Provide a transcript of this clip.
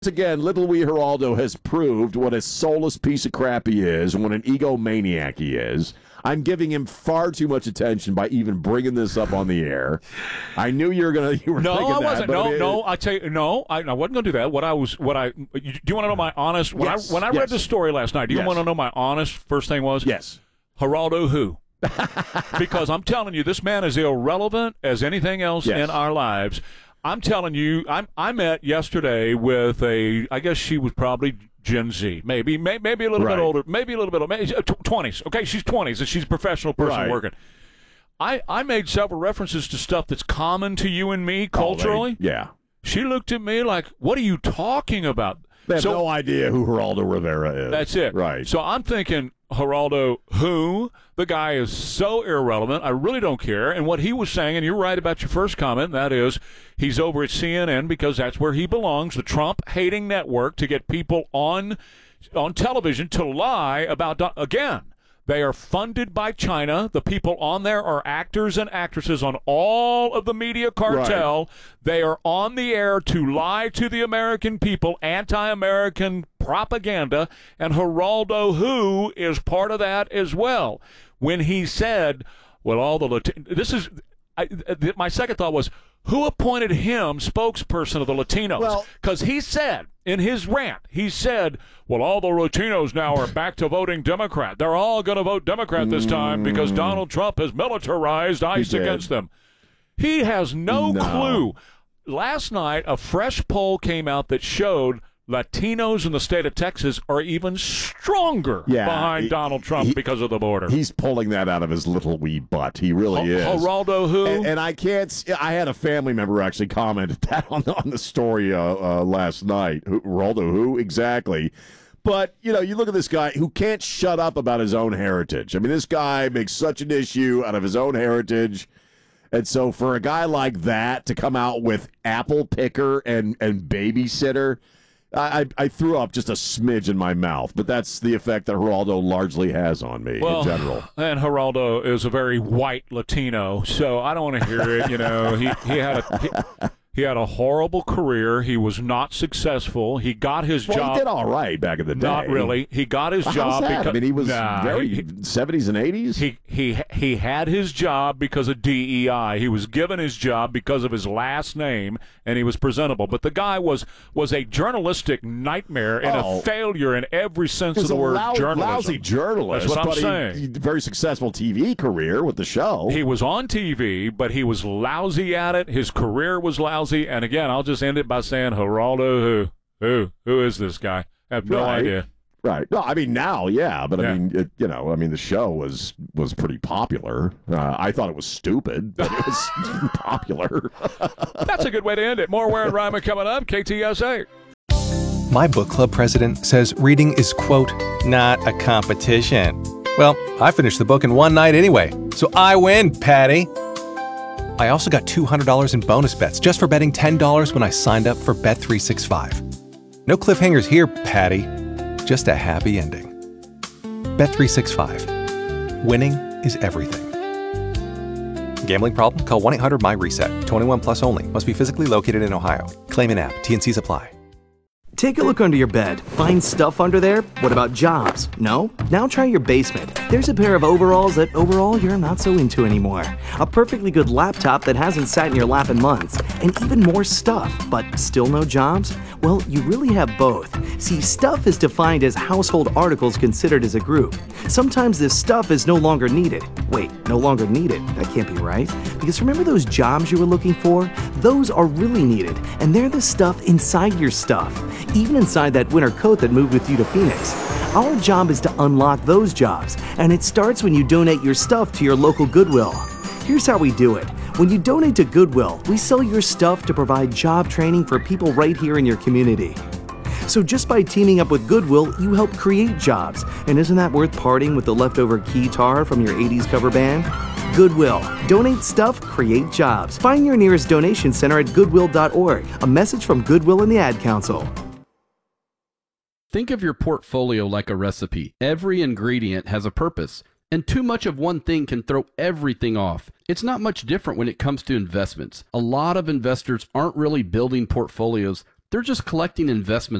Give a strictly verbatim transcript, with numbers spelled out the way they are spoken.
Again, little wee Geraldo has proved what a soulless piece of crap he is and what an egomaniac he is. I'm giving him far too much attention by even bringing this up on the air. I knew you were gonna. You were no, thinking I wasn't. That, no, it, no. I tell you, no. I, I wasn't gonna do that. What I was, what I. Do you want to know my honest? When yes, I when I yes. read this story last night, do you yes. want to know my honest first thing was? Yes. Geraldo who? Because I'm telling you, this man is irrelevant as anything else yes. in our lives. I'm telling you, I'm, I met yesterday with a, I guess she was probably Gen Z, maybe, may, maybe a little right. bit older, maybe a little bit older, twenties. Okay, she's twenties, and she's a professional person right. working. I, I made several references to stuff that's common to you and me culturally. Oh, they, yeah. She looked at me like, what are you talking about? They have so, no idea who Geraldo Rivera is. That's it. Right. So I'm thinking, Geraldo who? The guy is so irrelevant. I really don't care. And what he was saying, and you're right about your first comment, and that is he's over at C N N because that's where he belongs, the Trump-hating network, to get people on on television to lie about, again, they are funded by China. The people on there are actors and actresses on all of the media cartel. Right. They are on the air to lie to the American people, anti-American propaganda, and Geraldo who is part of that as well. When he said, well, all the Lat- this is I, my second thought was, who appointed him spokesperson of the Latinos? Because well, he said in his rant, he said, well, all the Latinos now are back to voting Democrat. They're all going to vote Democrat this time because Donald Trump has militarized ICE against them. He has no, no clue. Last night, a fresh poll came out that showed Latinos in the state of Texas are even stronger yeah, behind he, Donald Trump he, because of the border. He's pulling that out of his little wee butt. He really H- is. Geraldo who? And, and I can't. I had a family member actually commented that on the, on the story uh, uh, last night. Geraldo who exactly? But you know, you look at this guy who can't shut up about his own heritage. I mean, this guy makes such an issue out of his own heritage. And so for a guy like that to come out with apple picker and, and babysitter, I, I threw up just a smidge in my mouth, but that's the effect that Geraldo largely has on me well, in general. And Geraldo is a very white Latino, so I don't want to hear it. You know, he, he had a he, he had a horrible career. He was not successful. He got his well, job. He did all right back in the day. Not really. He got his well, job because I mean he was nah, very he, seventies and eighties. He he he had his job because of D E I. He was given his job because of his last name, and he was presentable. But the guy was was a journalistic nightmare and oh. a failure in every sense of the word. Lou- journalism. Lousy journalist. That's what I'm but saying. He, he, very successful T V career with the show. He was on T V, but he was lousy at it. His career was lousy. And again, I'll just end it by saying, Geraldo, who, who, who is this guy? I have no right. idea. Right. No, I mean now, yeah, but yeah. I mean, it, you know, I mean the show was was pretty popular. Uh, I thought it was stupid, but it was popular. That's a good way to end it. More Ware and Ryman coming up. K T S A. My book club president says reading is, quote, not a competition. Well, I finished the book in one night anyway, so I win, Patty. I also got two hundred dollars in bonus bets just for betting ten dollars when I signed up for Bet three sixty-five. No cliffhangers here, Patty. Just a happy ending. Bet three sixty-five. Winning is everything. Gambling problem? Call one eight hundred M Y reset. twenty-one plus only. Must be physically located in Ohio. Claim in app. T N Cs apply. Take a look under your bed. Find stuff under there? What about jobs? No? Now try your basement. There's a pair of overalls that overall you're not so into anymore. A perfectly good laptop that hasn't sat in your lap in months. And even more stuff, but still no jobs? Well, you really have both. See, stuff is defined as household articles considered as a group. Sometimes this stuff is no longer needed. Wait, no longer needed? That can't be right. Because remember those jobs you were looking for? Those are really needed, and they're the stuff inside your stuff. Even inside that winter coat that moved with you to Phoenix. Our job is to unlock those jobs, and it starts when you donate your stuff to your local Goodwill. Here's how we do it. When you donate to Goodwill, we sell your stuff to provide job training for people right here in your community. So just by teaming up with Goodwill, you help create jobs. And isn't that worth parting with the leftover keytar from your eighties cover band? Goodwill. Donate stuff, create jobs. Find your nearest donation center at goodwill dot org. A message from Goodwill and the Ad Council. Think of your portfolio like a recipe. Every ingredient has a purpose, and too much of one thing can throw everything off. It's not much different when it comes to investments. A lot of investors aren't really building portfolios. They're just collecting investment